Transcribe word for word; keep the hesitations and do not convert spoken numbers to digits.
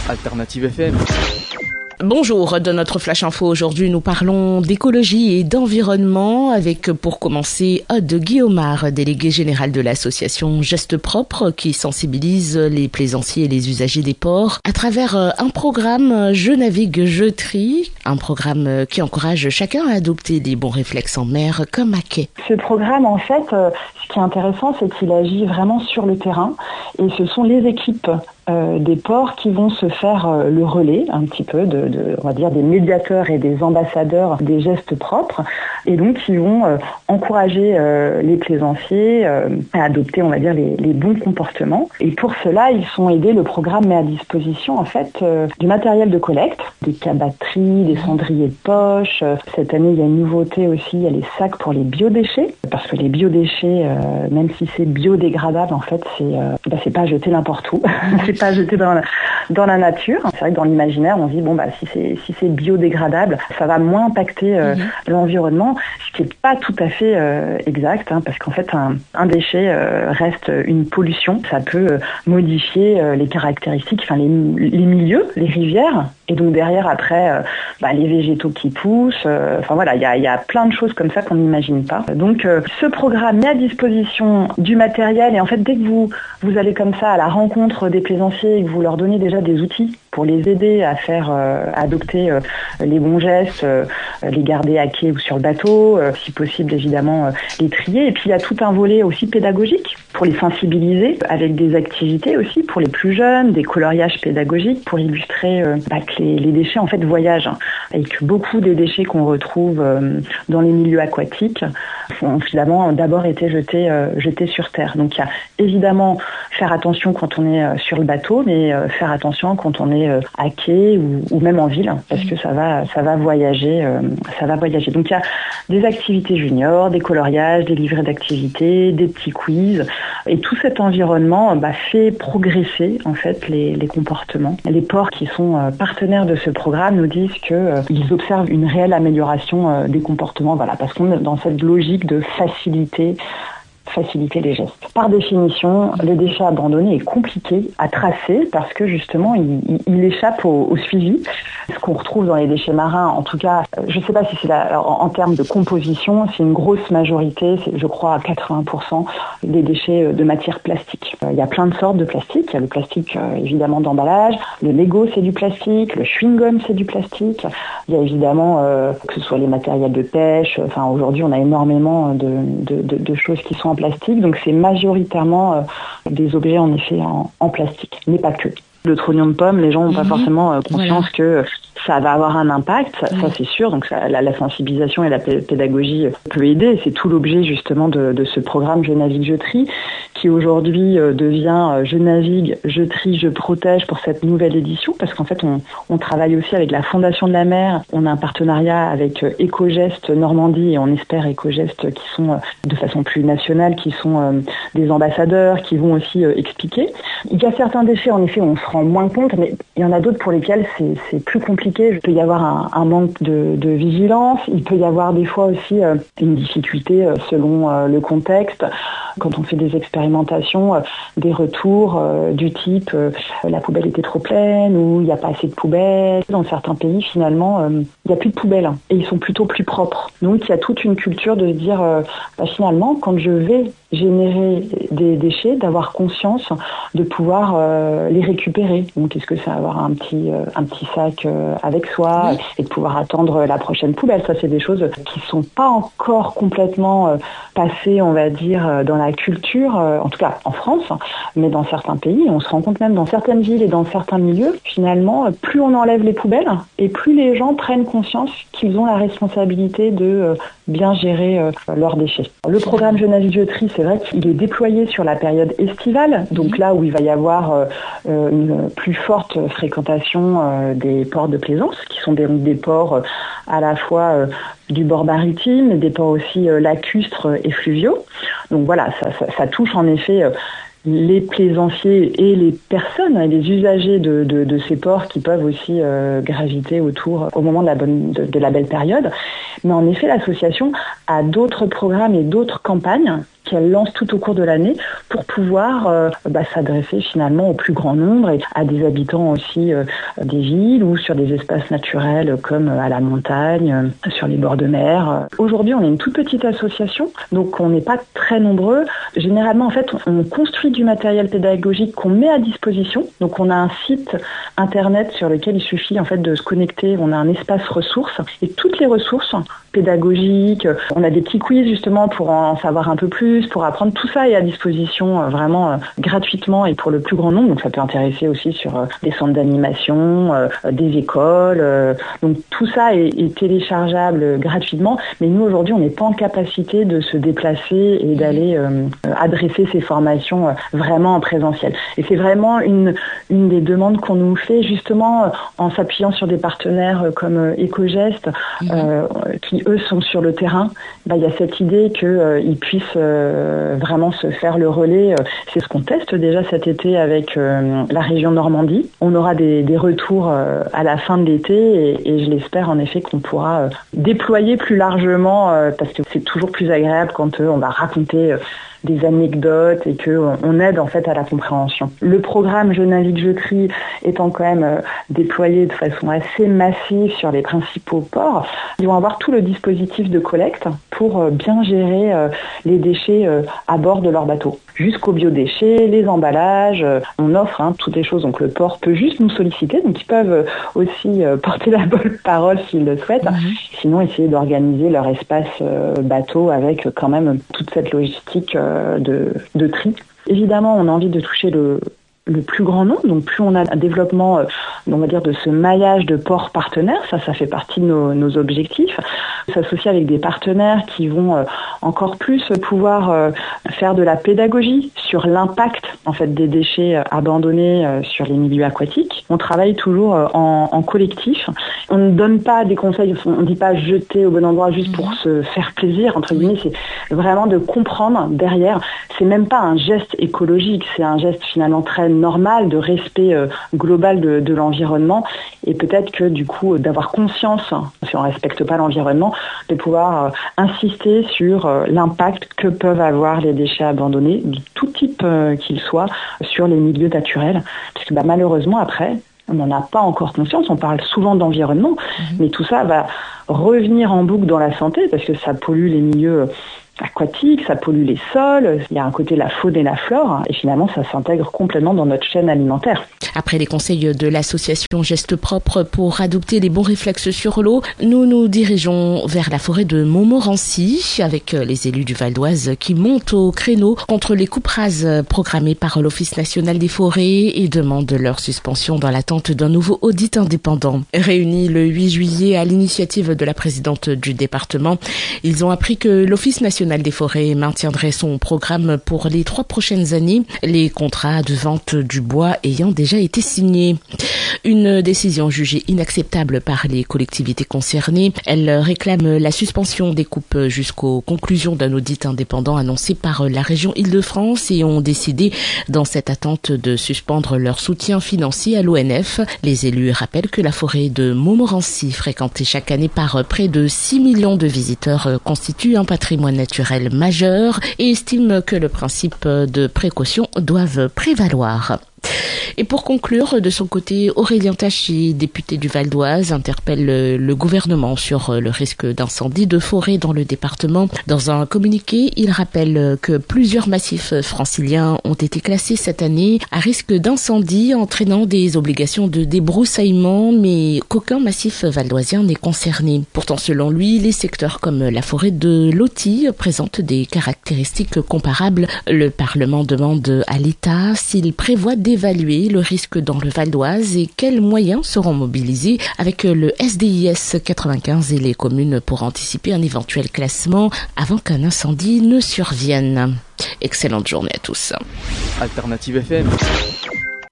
Alternative F M. Bonjour, dans notre Flash Info aujourd'hui, nous parlons d'écologie et d'environnement avec, pour commencer, Aude Guillaumard, déléguée générale de l'association Gestes Propres qui sensibilise les plaisanciers et les usagers des ports à travers un programme Je navigue, je trie, un programme qui encourage chacun à adopter des bons réflexes en mer comme à quai. Ce programme, en fait, ce qui est intéressant, c'est qu'il agit vraiment sur le terrain et ce sont les équipes Euh, des ports qui vont se faire euh, le relais un petit peu de, de, on va dire des médiateurs et des ambassadeurs des gestes propres et donc qui vont euh, encourager euh, les plaisanciers euh, à adopter, on va dire, les, les bons comportements. Et pour cela, ils sont aidés. Le programme met à disposition en fait euh, du matériel de collecte, des cabatteries, des cendriers de poche. Cette année, il y a une nouveauté aussi, il y a les sacs pour les biodéchets, parce que les biodéchets, euh, même si c'est biodégradable, en fait, c'est euh, bah, c'est pas jeter n'importe où. C'est pas jeter dans la, dans la nature. C'est vrai que dans l'imaginaire, on se dit bon bah si c'est si c'est biodégradable, ça va moins impacter euh, mmh. l'environnement, ce qui est pas tout à fait euh, exact, hein, parce qu'en fait un, un déchet euh, reste une pollution. Ça peut euh, modifier euh, les caractéristiques, enfin les, les milieux, les rivières, et donc derrière après euh, bah, les végétaux qui poussent. Euh, enfin voilà, il y a il y a plein de choses comme ça qu'on n'imagine pas. Donc euh, ce programme met à disposition du matériel et en fait dès que vous vous allez comme ça à la rencontre des plaisanciers et que vous leur donnez déjà des outils pour les aider à faire, euh, à adopter euh, les bons gestes, euh, les garder à quai ou sur le bateau, euh, si possible évidemment euh, les trier. Et puis il y a tout un volet aussi pédagogique pour les sensibiliser, avec des activités aussi pour les plus jeunes, des coloriages pédagogiques pour illustrer euh, bah, que les, les déchets en fait voyagent, hein, et que beaucoup des déchets qu'on retrouve euh, dans les milieux aquatiques ont finalement d'abord été jetés, euh, jetés sur terre. Donc il y a évidemment faire attention quand on est euh, sur le bateau, mais euh, faire attention quand on est euh, à quai ou, ou même en ville, parce que ça va, ça va voyager, euh, ça va voyager. Donc il y a des activités juniors, des coloriages, des livrets d'activités, des petits quiz, et tout cet environnement bah, fait progresser en fait les, les comportements. Les ports qui sont euh, partenaires de ce programme nous disent que euh, ils observent une réelle amélioration euh, des comportements, voilà, parce qu'on est dans cette logique de faciliter. faciliter les gestes. Par définition, le déchet abandonné est compliqué à tracer parce que justement, il, il, il échappe au, au suivi. Ce qu'on retrouve dans les déchets marins, en tout cas, je ne sais pas si c'est la, en, en termes de composition, c'est une grosse majorité, c'est, je crois à quatre-vingts pour cent des déchets de matière plastique. Il y a plein de sortes de plastique. Il y a le plastique évidemment d'emballage, le Lego c'est du plastique, le chewing-gum c'est du plastique. Il y a évidemment euh, que ce soit les matériels de pêche. Enfin, aujourd'hui, on a énormément de, de, de, de choses qui sont en plastique, donc c'est majoritairement euh, des objets en effet en, en plastique, mais pas que. Le trognon de pomme, les gens n'ont mmh. pas forcément euh, conscience voilà. que ça va avoir un impact, ça, mmh. ça c'est sûr, donc ça, la, la sensibilisation et la pédagogie peut aider, c'est tout l'objet justement de, de ce programme Je navigue, je trie, qui aujourd'hui euh, devient euh, Je navigue, je trie, je protège pour cette nouvelle édition, parce qu'en fait on, on travaille aussi avec la Fondation de la mer, on a un partenariat avec euh, Éco-Gestes Normandie, et on espère Éco-Gestes qui sont euh, de façon plus nationale, qui sont euh, des ambassadeurs, qui vont aussi euh, expliquer. Il y a certains déchets en effet on se rend moins compte, mais il y en a d'autres pour lesquels c'est, c'est plus compliqué. Il peut y avoir un, un manque de, de vigilance, il peut y avoir des fois aussi euh, une difficulté euh, selon euh, le contexte. Quand on fait des expérimentations, euh, des retours euh, du type euh, la poubelle était trop pleine ou il n'y a pas assez de poubelles. Dans certains pays, finalement, euh, il n'y a plus de poubelles, hein, et ils sont plutôt plus propres. Donc il y a toute une culture de se dire, euh, bah, finalement, quand je vais générer des déchets, d'avoir conscience de pouvoir euh, les récupérer. Donc est-ce que c'est avoir un petit euh, un petit sac euh, avec soi, oui. et de pouvoir attendre la prochaine poubelle. Ça c'est des choses qui sont pas encore complètement euh, passées, on va dire, dans la culture, euh, en tout cas en France, mais dans certains pays, on se rend compte même dans certaines villes et dans certains milieux, finalement, plus on enlève les poubelles et plus les gens prennent conscience qu'ils ont la responsabilité de euh, bien gérer euh, leurs déchets. Le programme Je navigue, je trie, c'est vrai qu'il est déployé sur la période estivale, donc là où il va y avoir euh, une plus forte fréquentation euh, des ports de plaisance, qui sont des, des ports euh, à la fois euh, du bord maritime, des ports aussi euh, lacustres et fluviaux. Donc voilà, ça, ça, ça touche en effet euh, les plaisanciers et les personnes, et les usagers de, de, de ces ports qui peuvent aussi euh, graviter autour au moment de la, bonne, de, de la belle période. Mais en effet, l'association a d'autres programmes et d'autres campagnes qu'elle lance tout au cours de l'année pour pouvoir euh, bah, s'adresser finalement au plus grand nombre et à des habitants aussi euh, des villes ou sur des espaces naturels comme à la montagne, euh, sur les bords de mer. Aujourd'hui, on est une toute petite association, donc on n'est pas très nombreux. Généralement, en fait, on construit du matériel pédagogique qu'on met à disposition. Donc, on a un site internet sur lequel il suffit en fait de se connecter. On a un espace ressources et toutes les ressources pédagogiques. On a des petits quiz justement pour en savoir un peu plus, pour apprendre. Tout ça est à disposition euh, vraiment euh, gratuitement et pour le plus grand nombre. Donc, ça peut intéresser aussi sur euh, des centres d'animation, euh, des écoles. Euh, donc, tout ça est, est téléchargeable gratuitement. Mais nous, aujourd'hui, on n'est pas en capacité de se déplacer et d'aller euh, adresser ces formations euh, vraiment en présentiel. Et c'est vraiment une, une des demandes qu'on nous fait justement euh, en s'appuyant sur des partenaires euh, comme euh, Ecogest, euh, qui eux sont sur le terrain. Bah, il y a cette idée qu'ils euh, puissent euh, vraiment se faire le relais. C'est ce qu'on teste déjà cet été avec euh, la région Normandie. On aura des, des retours euh, à la fin de l'été et, et je l'espère en effet qu'on pourra euh, déployer plus largement euh, parce que c'est toujours plus agréable quand euh, on va raconter euh, des anecdotes et que on aide en fait à la compréhension. Le programme Je navigue, je trie étant quand même euh, déployé de façon assez massive sur les principaux ports, ils vont avoir tout le dispositif de collecte pour euh, bien gérer euh, les déchets euh, à bord de leur bateau. Jusqu'aux biodéchets, les emballages, euh, on offre hein, toutes les choses. Donc le port peut juste nous solliciter, donc ils peuvent euh, aussi euh, porter la bonne parole s'ils le souhaitent. Mmh. Sinon, essayer d'organiser leur espace euh, bateau avec euh, quand même toute cette logistique euh, De, de tri. Évidemment, on a envie de toucher le, le plus grand nombre, donc plus on a un développement, on va dire, de ce maillage de ports partenaires, ça, ça fait partie de nos, nos objectifs. S'associer avec des partenaires qui vont euh, encore plus pouvoir euh, faire de la pédagogie sur l'impact en fait des déchets euh, abandonnés euh, sur les milieux aquatiques. On travaille toujours euh, en, en collectif. On ne donne pas des conseils, on ne dit pas jeter au bon endroit juste pour se faire plaisir, entre guillemets, c'est vraiment de comprendre derrière. C'est même pas un geste écologique, c'est un geste finalement très normal de respect euh, global de, de l'environnement et peut-être que du coup d'avoir conscience, si on respecte pas l'environnement, de pouvoir euh, insister sur euh, l'impact que peuvent avoir les déchets abandonnés, de tout type euh, qu'ils soient, sur les milieux naturels. Parce que bah, malheureusement, après, on n'en a pas encore conscience, on parle souvent d'environnement, mmh. mais tout ça va revenir en boucle dans la santé parce que ça pollue les milieux aquatique, ça pollue les sols, il y a un côté la faune et la flore, et finalement ça s'intègre complètement dans notre chaîne alimentaire. Après les conseils de l'association Geste Propre pour adopter les bons réflexes sur l'eau, nous nous dirigeons vers la forêt de Montmorency avec les élus du Val d'Oise qui montent au créneau contre les coupes rases programmées par l'Office national des forêts et demandent leur suspension dans l'attente d'un nouveau audit indépendant. Réunis le huit juillet à l'initiative de la présidente du département, ils ont appris que l'Office national des forêts maintiendrait son programme pour les trois prochaines années, les contrats de vente du bois ayant déjà été signés. Une décision jugée inacceptable par les collectivités concernées. Elle réclame la suspension des coupes jusqu'aux conclusions d'un audit indépendant annoncé par la région Île-de-France et ont décidé, dans cette attente, de suspendre leur soutien financier à l'O N F. Les élus rappellent que la forêt de Montmorency, fréquentée chaque année par près de six millions de visiteurs, constitue un patrimoine naturel majeur et estime que le principe de précaution doit prévaloir. Et pour conclure, de son côté, Aurélien Taché, député du Val d'Oise, interpelle le, le gouvernement sur le risque d'incendie de forêt dans le département. Dans un communiqué, il rappelle que plusieurs massifs franciliens ont été classés cette année à risque d'incendie, entraînant des obligations de débroussaillement, mais qu'aucun massif valdoisien n'est concerné. Pourtant, selon lui, les secteurs comme la forêt de Loti présentent des caractéristiques comparables. Le Parlement demande à l'État s'il prévoit d'évaluer le risque dans le Val d'Oise et quels moyens seront mobilisés avec le S D I S quatre-vingt-quinze et les communes pour anticiper un éventuel classement avant qu'un incendie ne survienne. Excellente journée à tous. Alternative F M.